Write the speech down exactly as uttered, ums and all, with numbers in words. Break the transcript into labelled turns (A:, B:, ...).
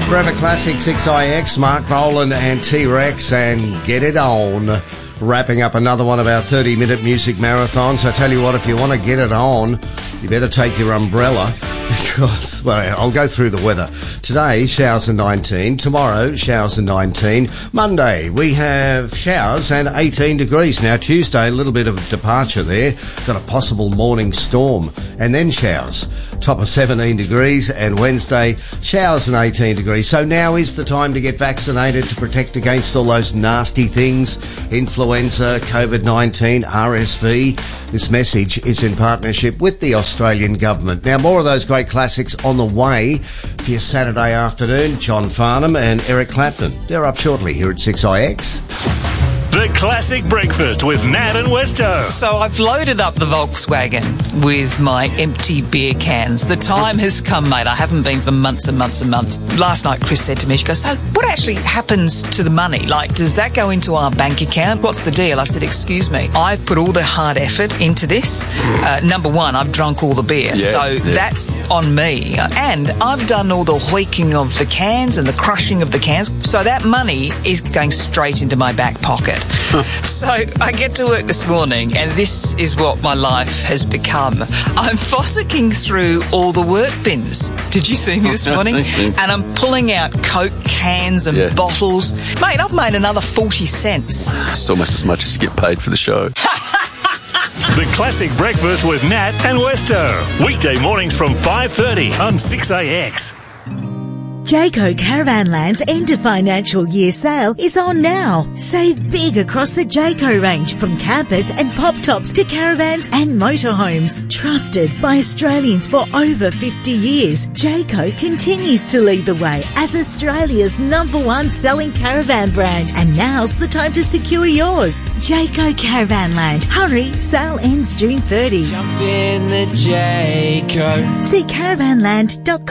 A: Forever Classic six I X, Mark Bolan and T-Rex, and Get It On. Wrapping up another one of our thirty-minute music marathons. I tell you what, if you want to get it on, you better take your umbrella, because, well, I'll go through the weather. Today, showers and nineteen. Tomorrow, showers and nineteen. Monday, we have showers and eighteen degrees. Now, Tuesday, a little bit of a departure there. Got a possible morning storm, and then showers. Top of seventeen degrees, and Wednesday, showers and eighteen degrees. So now is the time to get vaccinated to protect against all those nasty things. Influenza, COVID nineteen, R S V. This message is in partnership with the Australian government. Now, more of those great classics on the way for your Saturday afternoon. John Farnham and Eric Clapton. They're up shortly here at six I X.
B: The Classic Breakfast with Nat and Westo.
C: So I've loaded up the Volkswagen with my empty beer cans. The time has come, mate. I haven't been for months and months and months. Last night, Chris said to me, she goes, so what actually happens to the money? Like, does that go into our bank account? What's the deal? I said, excuse me, I've put all the hard effort into this. Uh, number one, I've drunk all the beer.
D: Yeah,
C: so
D: yeah.
C: that's on me. And I've done all the hoiking of the cans and the crushing of the cans. So that money is going straight into my back pocket. So I get to work this morning, and this is what my life has become. I'm fossicking through all the work bins. Did you see me this morning? And I'm pulling out Coke cans and
D: Yeah.
C: bottles. Mate, I've made another forty cents.
D: It's almost as much as you get paid for the show.
B: The Classic Breakfast with Nat and Westo. Weekday mornings from five thirty on six A X.
E: Jayco Caravanland's end of financial year sale is on now. Save big across the Jayco range, from campers and pop tops to caravans and motorhomes. Trusted by Australians for over fifty years, Jayco continues to lead the way as Australia's number one selling caravan brand. And now's the time to secure yours. Jayco Caravanland. Hurry, sale ends June thirtieth.
F: Jump in the Jayco.
E: See caravanland dot com.